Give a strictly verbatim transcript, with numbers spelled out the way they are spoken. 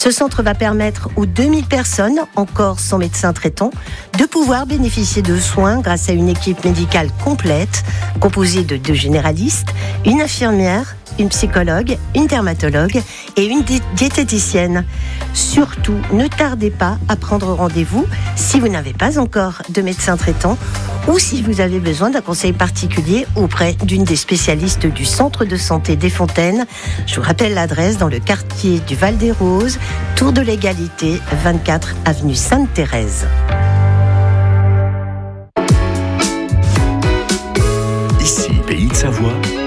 Ce centre va permettre aux deux mille personnes, encore sans médecin traitant, de pouvoir bénéficier de soins grâce à une équipe médicale complète, composée de deux généralistes, une infirmière, une psychologue, une dermatologue et une di- diététicienne. Surtout, ne tardez pas à prendre rendez-vous si vous n'avez pas encore de médecin traitant ou si vous avez besoin d'un conseil particulier auprès d'une des spécialistes du centre de santé des Fontaines. Je vous rappelle l'adresse dans le quartier du Val-des-Roses, Tour de l'Égalité, vingt-quatre avenue Sainte-Thérèse. Ici, Pays de Savoie,